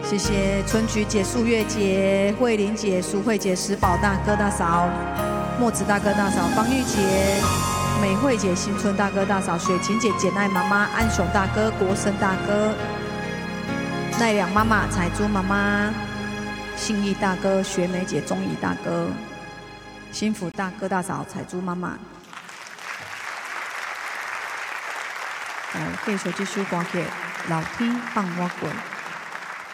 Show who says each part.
Speaker 1: 谢谢春菊姐、素月姐、慧玲姐、淑慧姐、石宝大哥大嫂、墨子大哥大嫂、方玉姐、美惠姐、新春大哥大嫂、雪晴姐、简爱妈妈、安雄大哥、国生大哥、奈良妈妈、彩珠妈妈、信义大哥、学梅姐、钟怡大哥、幸福大哥大嫂、彩珠妈妈。继续这首歌曲《老天放我过》。